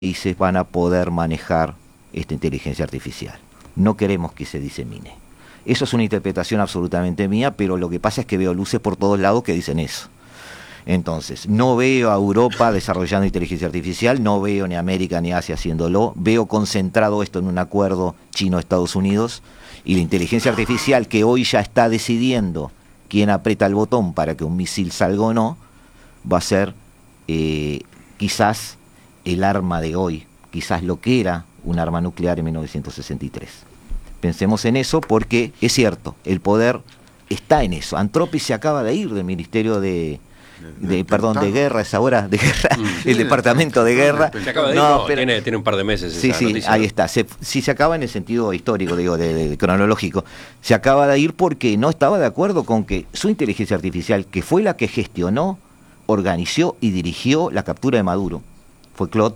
países van a poder manejar esta inteligencia artificial. No queremos que se disemine. Eso es una interpretación absolutamente mía, pero lo que pasa es que veo luces por todos lados que dicen eso. Entonces, no veo a Europa desarrollando inteligencia artificial, no veo ni América ni Asia haciéndolo, veo concentrado esto en un acuerdo Chino-Estados Unidos, y la inteligencia artificial que hoy ya está decidiendo quién aprieta el botón para que un misil salga o no, va a ser quizás el arma de hoy, quizás lo que era un arma nuclear en 1963. Pensemos en eso porque es cierto, el poder está en eso. Anthropic se acaba de ir del Ministerio de Guerra, es ahora de Guerra, el Departamento de Guerra. Se acaba de ir, no, pero tiene un par de meses. Sí, sí, noticia, ahí está. Sí, se acaba en el sentido histórico, digo, de cronológico. Se acaba de ir porque no estaba de acuerdo con que su inteligencia artificial, que fue la que gestionó, organizó y dirigió la captura de Maduro, fue Claude,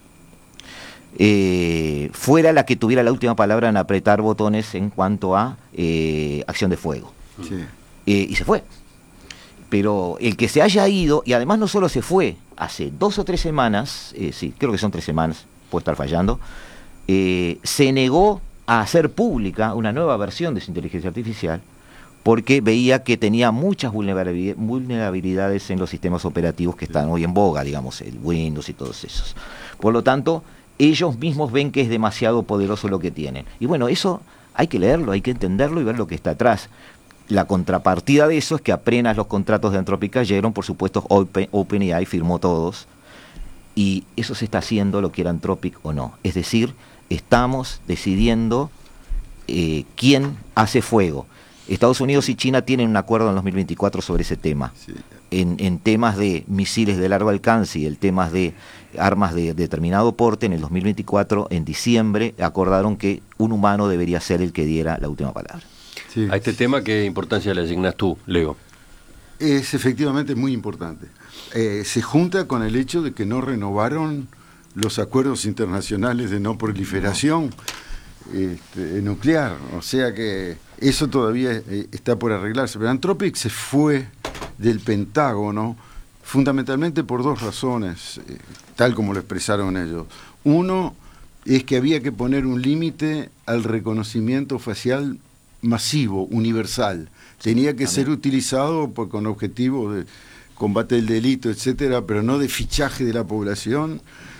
fuera la que tuviera la última palabra en apretar botones en cuanto a acción de fuego. Sí. Y se fue. Pero el que se haya ido, y además no solo se fue, hace 2 o 3 semanas, sí, creo que son 3 semanas, puedo estar fallando, se negó a hacer pública una nueva versión de su inteligencia artificial porque veía que tenía muchas vulnerabilidades en los sistemas operativos que están hoy en boga, digamos, el Windows y todos esos. Por lo tanto, ellos mismos ven que es demasiado poderoso lo que tienen. Y bueno, eso hay que leerlo, hay que entenderlo y ver lo que está atrás. La contrapartida de eso es que apenas los contratos de Anthropic cayeron, por supuesto OpenAI firmó todos, y eso se está haciendo, lo quiera Anthropic o no. Es decir, estamos decidiendo quién hace fuego. Estados Unidos y China tienen un acuerdo en 2024 sobre ese tema. Sí. En temas de misiles de largo alcance y el tema de armas de determinado porte, en el 2024, en diciembre, acordaron que un humano debería ser el que diera la última palabra. Sí. A este tema, ¿qué importancia le asignas tú, Leo? Es efectivamente muy importante. Se junta con el hecho de que no renovaron los acuerdos internacionales de no proliferación nuclear, o sea que eso todavía está por arreglarse. Pero Anthropic se fue del Pentágono fundamentalmente por 2 razones, tal como lo expresaron ellos. Uno es que había que poner un límite al reconocimiento facial masivo, universal. Tenía que ser utilizado con objetivos de combate del delito, etcétera, pero no de fichaje de la población.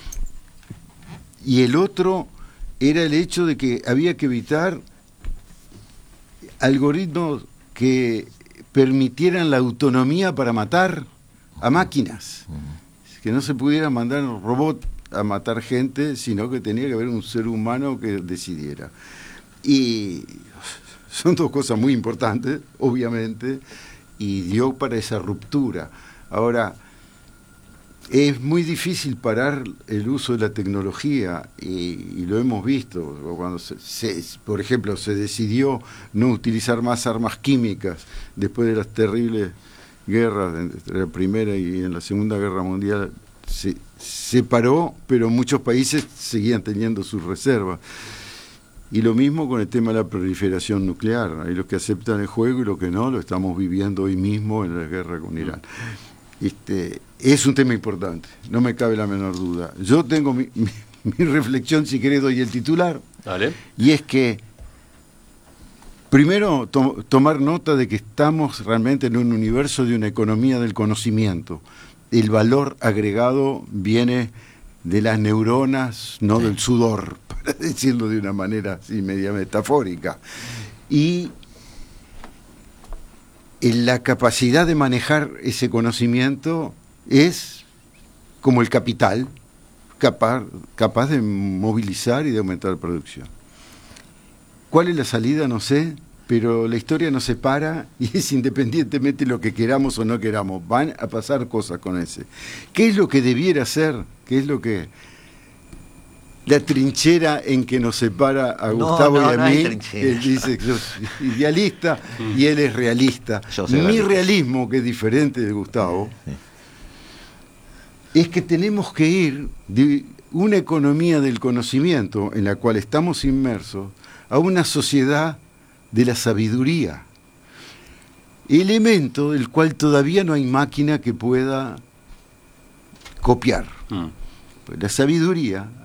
Y el otro era el hecho de que había que evitar algoritmos que permitieran la autonomía para matar a máquinas, que no se pudiera mandar un robot a matar gente, sino que tenía que haber un ser humano que decidiera. Y son 2 cosas muy importantes, obviamente, y dio para esa ruptura. Ahora, es muy difícil parar el uso de la tecnología, y lo hemos visto. Cuando por ejemplo, se decidió no utilizar más armas químicas después de las terribles guerras, entre la Primera y en la Segunda Guerra Mundial, se paró, pero muchos países seguían teniendo sus reservas. Y lo mismo con el tema de la proliferación nuclear. Hay los que aceptan el juego y los que no, lo estamos viviendo hoy mismo en la guerra con Irán. Es un tema importante, no me cabe la menor duda. Yo tengo mi reflexión, si querés doy el titular. Dale. Y es que, primero, tomar nota de que estamos realmente en un universo de una economía del conocimiento. El valor agregado viene de las neuronas, no del sudor, para decirlo de una manera así media metafórica. Y la capacidad de manejar ese conocimiento es como el capital, capaz de movilizar y de aumentar la producción. ¿Cuál es la salida? No sé, pero la historia no se para y es independientemente de lo que queramos o no queramos. Van a pasar cosas con ese. ¿Qué es lo que debiera ser? ¿Qué es lo que... la trinchera en que nos separa a Gustavo y a mí? Él dice que yo soy idealista y él es realista. Mi realismo, que es diferente de Gustavo, es que tenemos que ir de una economía del conocimiento en la cual estamos inmersos a una sociedad de la sabiduría, elemento del cual todavía no hay máquina que pueda copiar. la sabiduría